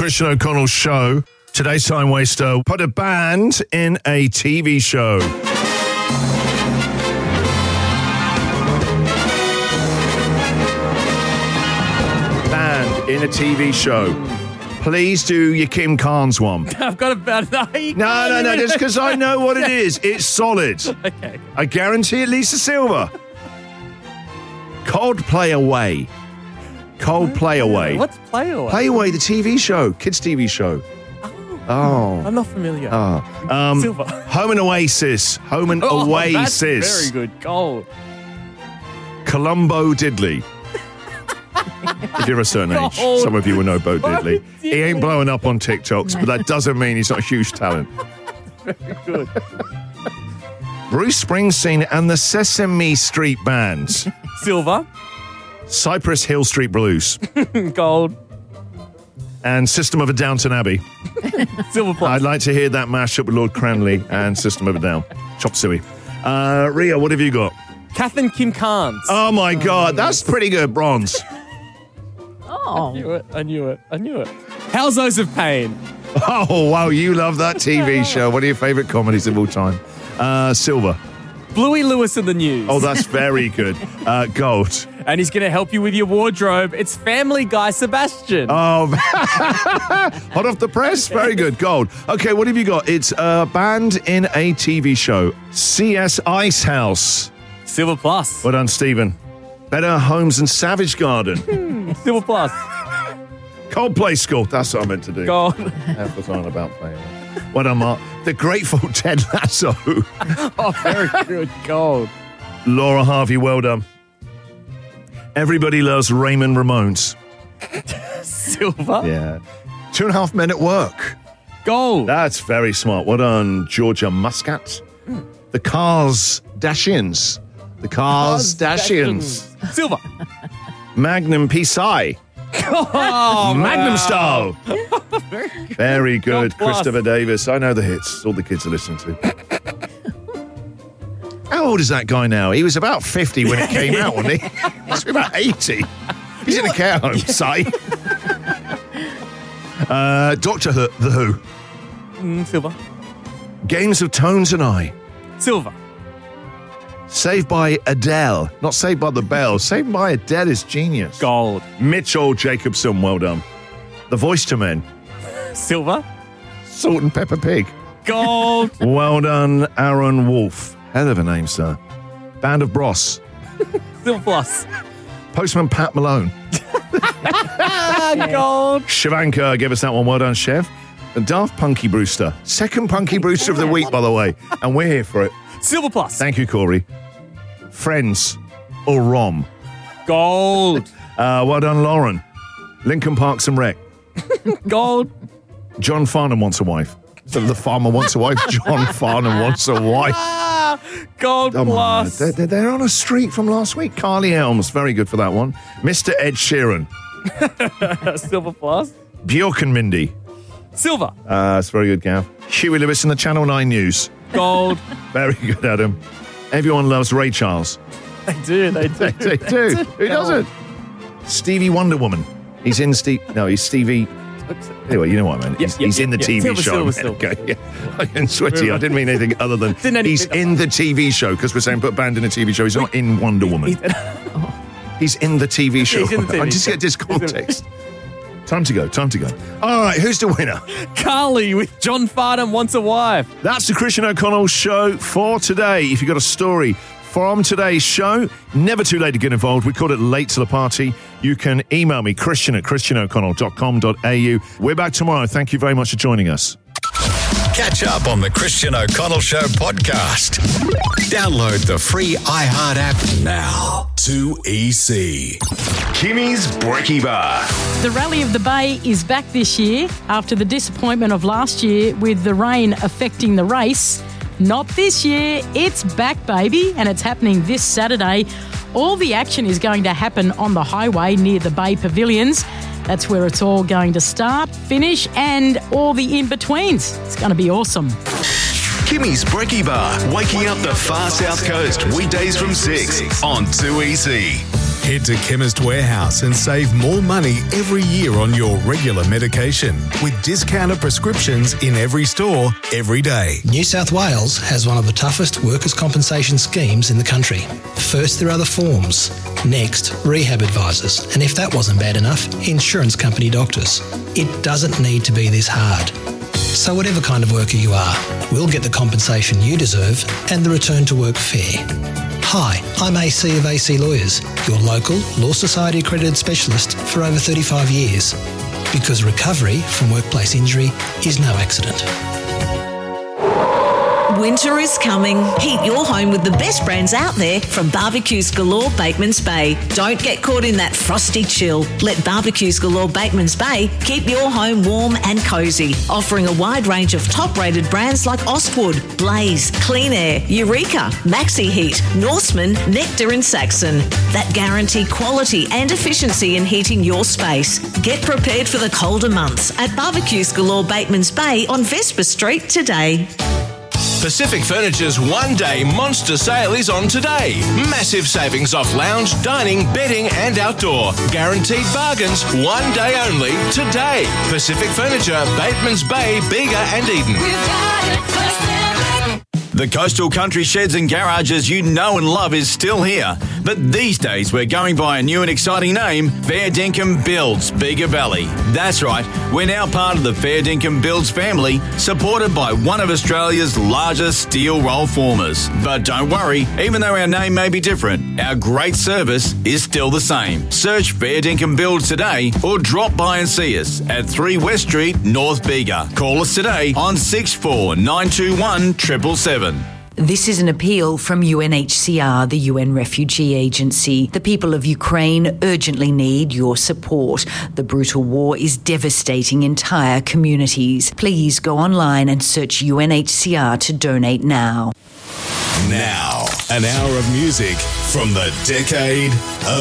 Christian O'Connell Show. Today's Time Waster, put a band in a TV show. Band in a TV show. Please do your Kim Carnes one. I've got about... No, just because I know what it is. It's solid. Okay. I guarantee it, Lisa Silva. Coldplay Away. Coldplay Away. What's Play Away? Play Away, the TV show, kids' TV show. Oh. I'm not familiar. Silver. Home and Oasis. Home and Oasis. That's very good. Gold. Columbo Diddley. If you're a certain age, Gold. some of you will know Bo Bo Diddley. He ain't Diddley. blowing up on TikToks, but that doesn't mean he's not a huge talent. Very good. Bruce Springsteen and the Sesame Street Band. Silver. Cypress Hill Street Blues. Gold. And System of a Downton Abbey. Silver plus. I'd like to hear that mashup with Lord Cranley and System of a Down. Chop suey. Ria, what have you got? Kath and Kim Carnes. Oh my God, that's pretty good. Bronze. Oh. I knew it. Houseos of Pain. Oh, wow, you love that TV show. One of your favourite comedies of all time. Silver. Bluey Lewis in the News. Oh, that's very good. Gold. And he's going to help you with your wardrobe. It's Family Guy Sebastian. Oh, hot off the press. Very good. Gold. Okay, what have you got? It's a band in a TV show. CS Ice House. Silver plus. Well done, Stephen. Better Homes and Savage Garden. Silver plus. Coldplay School. That's what I meant to do. Gold. That's what I'm about playing. Well done, Mark. The Grateful Ted Lasso. Oh, very good. Gold. Laura Harvey, well done. Everybody Loves Raymond Ramones. Silver. Yeah. 2.5 Men at Work. Gold. That's very smart. Well done, Georgia Muscat. The Cars Dash-Ins. The Cars Dash-Ins. Silver. Magnum Psi. Oh, Magnum Style. Very good. God bless. Christopher Davis. I know the hits. All the kids are listening to. How old is that guy now? He was about 50 when it came out, wasn't he? He must be about 80. He's in a care home, say. Doctor The Who. Silver. Games of Tones and I. Silver. Saved by Adele. Not Saved by the Bell. Saved by Adele is genius. Gold. Mitchell Jacobson, well done. The Voice to Men. Silver. Salt and Pepper Pig. Gold. Well done, Aaron Wolf. Hell of a name, sir. Band of Bros. Silver plus. Postman Pat Malone. Gold. Shivanka gave us that one. Well done, Chef. And Daft Punky Brewster. Second Punky Brewster of the week, by the way. And we're here for it. Silver plus. Thank you, Corey. Friends or Rom. Gold. Well done, Lauren. Lincoln Parks and Rec. Gold. John Farnham wants a wife. So the farmer wants a wife. John Farnham wants a wife. Gold Come on. plus. They're on a streak from last week. Carly Helms, very good for that one. Mr. Ed Sheeran. Silver plus. Bjork and Mindy. Silver. That's very good, Gav. Huey Lewis in the Channel 9 News. Gold. Very good, Adam. Everyone loves Ray Charles. They do. They do. Who doesn't? Stevie Wonder Woman. He's in he's Stevie. Anyway, you know what I mean. He's in the TV show. Silver. Okay, yeah. I can sweaty. I didn't mean anything other than he's in the TV show because we're saying put a band in a TV show. He's not in Wonder Woman. He's in the TV show. He's in the TV I just show. get this context. Time to go. All right, who's the winner? Carly with John Farnham Wants a Wife. That's the Christian O'Connell Show for today. If you've got a story from today's show, never too late to get involved. We called it Late to the Party. You can email me, christian@christianoconnell.com.au. We're back tomorrow. Thank you very much for joining us. Catch up on the Christian O'Connell Show podcast. Download the free iHeart app now. 2EC. Kimmy's Brekkie Bar. The Rally of the Bay is back this year after the disappointment of last year with the rain affecting the race. Not this year. It's back, baby, and it's happening this Saturday. All the action is going to happen on the highway near the Bay Pavilions. That's where it's all going to start, finish, and all the in-betweens. It's going to be awesome. Kimmy's Brekkie Bar, waking up the far south coast, weekdays from 6 on 2EC. Head to Chemist Warehouse and save more money every year on your regular medication with discounted prescriptions in every store, every day. New South Wales has one of the toughest workers' compensation schemes in the country. First, there are the forms. Next, rehab advisors. And if that wasn't bad enough, insurance company doctors. It doesn't need to be this hard. So whatever kind of worker you are, we'll get the compensation you deserve and the return to work fair. Hi, I'm AC of AC Lawyers, your local Law Society accredited specialist for over 35 years. Because recovery from workplace injury is no accident. Winter is coming. Heat your home with the best brands out there from Barbecues Galore Bateman's Bay. Don't get caught in that frosty chill. Let Barbecues Galore Bateman's Bay keep your home warm and cosy, offering a wide range of top-rated brands like Oswood, Blaze, Clean Air, Eureka, Maxi Heat, Norseman, Nectar and Saxon. That guarantee quality and efficiency in heating your space. Get prepared for the colder months at Barbecues Galore Bateman's Bay on Vesper Street today. Pacific Furniture's one-day monster sale is on today. Massive savings off lounge, dining, bedding and outdoor. Guaranteed bargains, one day only, today. Pacific Furniture, Bateman's Bay, Bega and Eden. The Coastal Country Sheds and Garages you know and love is still here. But these days we're going by a new and exciting name, Fair Dinkum Builds, Bega Valley. That's right, we're now part of the Fair Dinkum Builds family, supported by one of Australia's largest steel roll formers. But don't worry, even though our name may be different, our great service is still the same. Search Fair Dinkum Builds today or drop by and see us at 3 West Street, North Bega. Call us today on 64 921 777. This is an appeal from UNHCR, the UN Refugee Agency. The people of Ukraine urgently need your support. The brutal war is devastating entire communities. Please go online and search UNHCR to donate now. Now, an hour of music from the decade of